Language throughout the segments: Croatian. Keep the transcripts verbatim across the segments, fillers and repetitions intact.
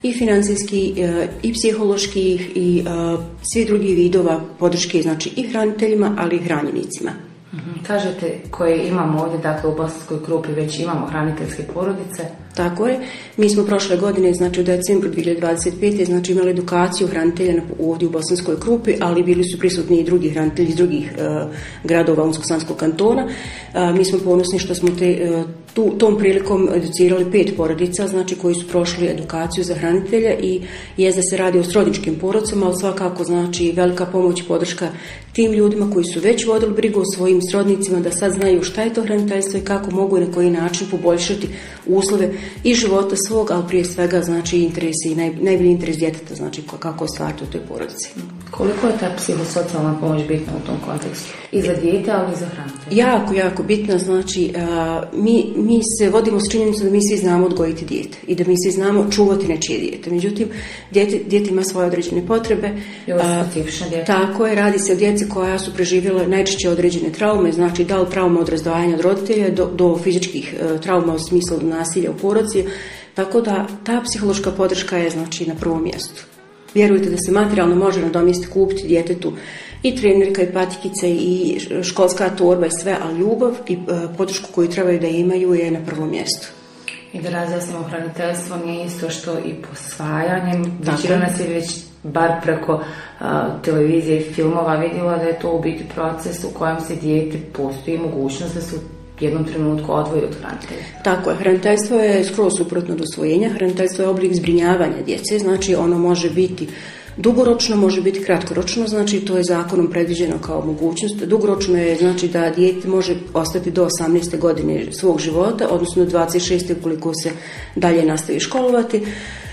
i financijski, i psiholoških, i svi drugi vidova podrške, znači i hraniteljima, ali i hranjenicima. Kažete koje imamo ovdje, dakle u Bosanskoj Krupi već imamo hraniteljske porodice. Tako je. Mi smo prošle godine, znači u decembru dvije hiljade dvadeset pete. znači imali edukaciju hranitelja ovdje u Bosanskoj Krupi, ali bili su prisutni i drugi hranitelji iz drugih uh, gradova Unsko-Sanskog kantona. Uh, mi smo ponosni što smo te, uh, tu, tom prilikom educirali pet porodica, znači koji su prošli edukaciju za hranitelja i je da se radi o srodničkim porodicama, ali svakako znači velika pomoć i podrška tim ljudima koji su već vodili brigu o svojim srodnicima, da sad znaju šta je to hraniteljstvo i kako mogu i na koji način poboljšati uslove i života svog, ali prije svega znači interesi i naj, najbolji interes djeteta, znači kako ostvariti u toj porodici. Koliko je ta psihosocijalna pomoć bitna u tom kontekstu? I za dijete, ali i za hranitelja? Jako, jako bitna. Znači, a, mi, mi se vodimo s činjenicom da mi svi znamo odgojiti dijete i da mi svi znamo čuvati nečije dijete. Međutim, dijete, dijete ima svoje određene potrebe. I ovo je specifična dijete. Tako je, radi se o djeci koja su preživjela najčešće određene traume, znači da li traume od razdvajanja od roditelja do, do fizičkih uh, trauma u smislu nasilja u porodici. Tako da ta psihološka podrška je znači na prvom mjestu. Vjerujte da se materijalno može nadomjestiti, kupiti djetetu i trenerka i patikice i školska torba i sve, ali ljubav i podršku koju trebaju da imaju je na prvom mjestu. I da razjasnimo, hraniteljstvo nije isto što i posvajanjem. Većina nas je već bar preko uh, televizije i filmova vidjela da je to u biti proces u kojem se dijete postoji mogućnost da se u jednom trenutku odvoji od hranitelja. Tako je, hraniteljstvo je skroz suprotno od usvojenja. Hraniteljstvo je oblik zbrinjavanja djece, znači ono može biti dugoročno, može biti kratkoročno, znači to je zakonom predviđeno kao mogućnost. Dugoročno je znači da dijete može ostati do osamnaeste godine svog života, odnosno do dvadeset šeste ukoliko se dalje nastavi školovati.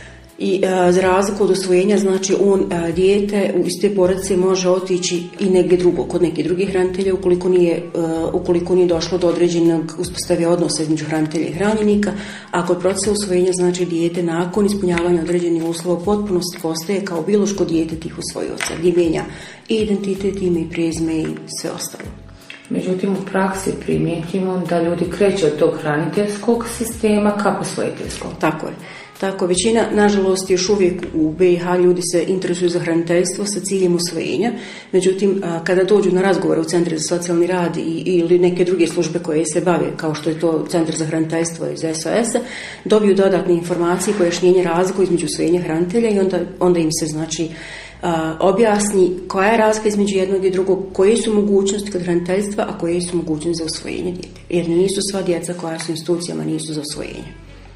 I a, za razliku od usvojenja, znači on a, dijete u iste porodice može otići i negdje drugo, kod nekih drugih hranitelja ukoliko nije, a, ukoliko nije došlo do određenog uspostave odnosa između hranitelja i hranjenika, a kod procesa usvojenja znači dijete nakon ispunjavanja određenih uslova potpuno postaje kao biološko dijete tih usvojivaca, gdje mijenja i identitet, ime i prezime i sve ostalo. Međutim, u praksi primijetimo da ljudi kreću od tog hraniteljskog sistema ka posvojiteljskog. Tako je. Tako, većina, nažalost, još uvijek u B i H ljudi se interesuju za hraniteljstvo sa ciljem usvojenja. Međutim, kada dođu na razgovore u Centre za socijalni rad i, ili neke druge službe koje se bave, kao što je to Centar za hraniteljstvo iz S O S-a, dobiju dodatne informacije i pojašnjenje razliku između usvojenja hranitelja i onda, onda im se, znači, a, objasni koja je razlika između jednog i drugog, koje su mogućnosti kod hraniteljstva, a koje su mogućnosti za usvojenje djete. Jer nisu sva djeca koja su institucijama, nisu za usvojenje.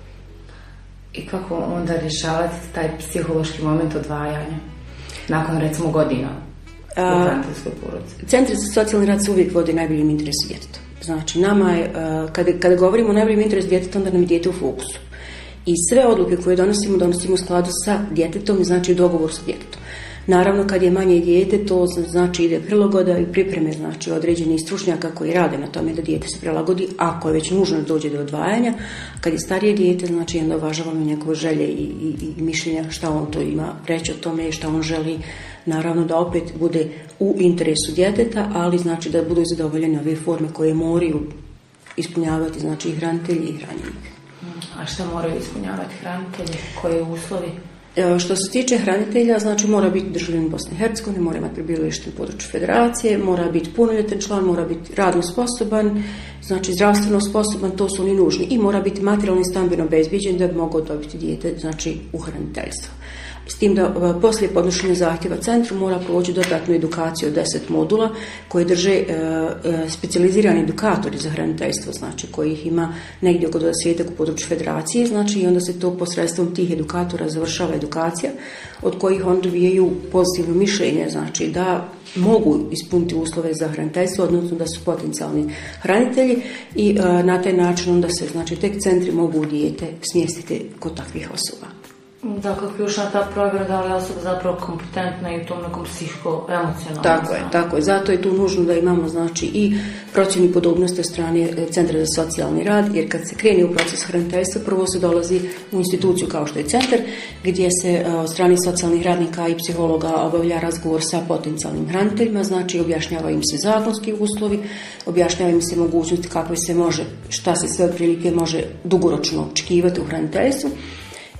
I kako onda rješavati taj psihološki moment odvajanja nakon recimo godina u hraniteljskoj porodici? Centri za socijalni rad se uvijek vodi najboljim interesu djeteta. Znači nama je, kada, kada govorimo o najboljim interesu djeteta, onda nam je dijete u fokusu. I sve odluke koje donosimo, donosimo u skladu sa djetetom, znači u dogovoru sa djetetom. Naravno, kad je manje dijete, to znači ide prilagoda i pripreme, znači određeni stručnjaka koji rade na tome da dijete se prilagodi, ako je već nužno da dođe do odvajanja. Kad je starije dijete, znači onda uvažavamo njegove želje i, i, i mišljenja šta on to ima reći o tome i šta on želi, naravno da opet bude u interesu djeteta, ali znači da budu zadovoljene ove forme koje moraju ispunjavati, znači i hranitelji i hranjenik. A šta moraju ispunjavati hranitelji? Koje uslovi? Što se tiče hranitelja, znači mora biti državljanin Bosne i Hercegovine, mora imati prebivalište na području federacije, mora biti punoljetan član, mora biti radno sposoban, znači zdravstveno sposoban, to su oni nužni, i mora biti materijalno i stambeno obezbijeđen da bi mogao dobiti dijete, znači u hraniteljstvo. S tim da poslije podnošenja zahtjeva centru mora proći dodatnu edukaciju od deset modula koje drže e, e, specijalizirani edukatori za hraniteljstvo, znači kojih ima negdje oko dvadesetak u području federacije, znači i onda se to posredstvom tih edukatora završava edukacija od kojih on dobijaju pozitivno mišljenje, znači da mogu ispuniti uslove za hraniteljstvo, odnosno da su potencijalni hranitelji i e, na taj način onda se, znači, tek centri mogu dijete smjestiti kod takvih osoba. Dakle, ključna ta provjera da li je osoba zapravo kompetentna i u tom nekom psiho-emocionalnom. Tako je, tako je. Zato je tu nužno da imamo, znači, i procjenu podobnosti od strane Centra za socijalni rad, jer kad se krene u proces hraniteljstva, prvo se dolazi u instituciju kao što je centar, gdje se od strane socijalnih radnika i psihologa obavlja razgovor sa potencijalnim hraniteljima, znači objašnjava im se zakonski uslovi, objašnjava im se mogućnosti kakve se može, šta se sve otprilike može dugoročno očekivati u hraniteljstvu.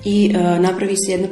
i uh, napravi se jedna